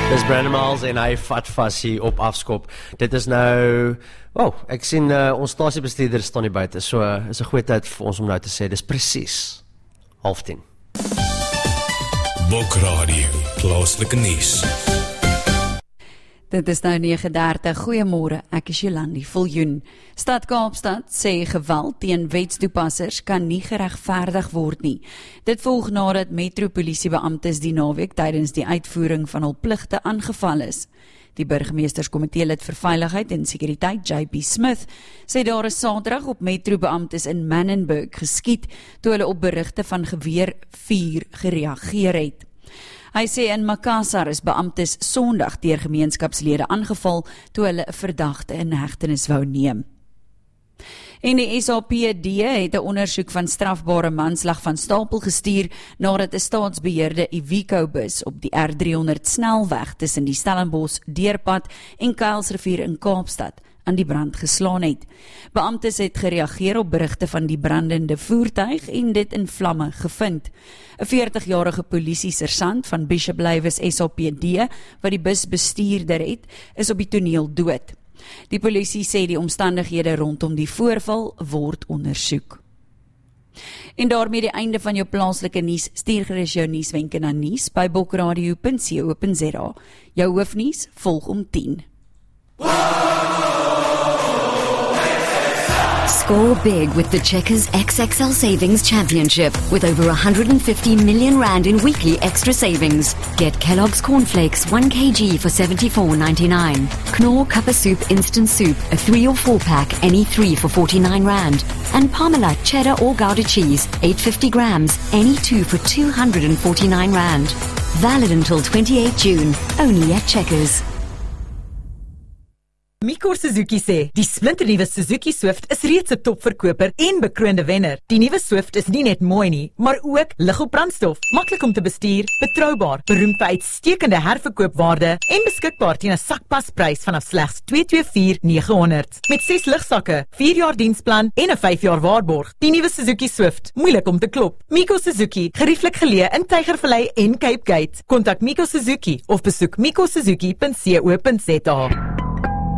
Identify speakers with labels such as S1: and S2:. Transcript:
S1: Dis Brandon Miles en hy vat vas hier op afskop. Dit is nou, ek sien ons stasiebestuurder staan hier buite, so is 'n goeie tyd vir ons om nou te sê, dis presies 09:30.
S2: Bokradio, plaaslike nuus.
S3: Dit is nou 9:30. Goeiemôre, ek is Jolandi Viljoen. Stad Kaapstad sê geweld teen wetstoepassers kan nie geregverdig word nie. Dit volg nadat metropolisiebeamptes die naweek tydens die uitvoering van hul pligte aangeval is. Die burgemeesterskomitee lid vir veiligheid en sekuriteit, JP Smith, sê daar is Saterdag op metrobeamptes in Manenberg geskiet toe hulle op berigte van geweervuur gereageer het. Hy sê in Makassar is beamptes Sondag deur gemeenskapslede aangeval toe hulle 'n verdagte in hegtenis wou neem. En die SAPD het 'n ondersoek van strafbare manslag van stapel gestuur nadat 'n staatsbeheerde Iveco-bus op die R300 snelweg tussen die Stellenbosch deurpad en Kuilsrivier in Kaapstad aan die brand geslaan het. Beamptes het gereageer op berigte van die brandende voertuig en dit in vlamme gevind. 'n 40-jarige polisiesersant van Bishop Lywes SAPD, wat die bus bestuurder het, is op die toneel dood. Die polisie sê die omstandighede rondom die voorval word ondersoek. En daarmee die einde van jou plaaslike nuus. Stuur gerus jou nuuswenke na nuus@bokradio.co.za. Jou hoofnuus volg om 10.
S4: Score big with the Checkers XXL Savings Championship with over 150 million rand in weekly extra savings. Get Kellogg's Cornflakes 1 kg for $74.99. Knorr Cuppa Soup Instant Soup, a 3 or 4 pack, any 3 for $49 rand. And Parmalat Cheddar or Gouda Cheese, 850 grams, any 2 for $249 rand. Valid until 28 June, only at Checkers.
S5: Mikor Suzuki sê, die splinternuwe Suzuki Swift is reeds 'n topverkoper en bekroonde wenner. Die nuwe Swift is nie net mooi nie, maar ook lig op brandstof, maklik om te bestuur, betroubaar, beroemd vir uitstekende herverkoopwaarde en beskikbaar teen 'n sakpasprys vanaf slegs $224,900. Met 6 ligsakke, 4 jaar diensplan en 'n 5 jaar waarborg. Die nuwe Suzuki Swift, moeilik om te klop. Miko Suzuki, gerieflik geleë in Tygervallei en Cape Gate. Kontak Miko Suzuki of besoek mikosuzuki.co.za.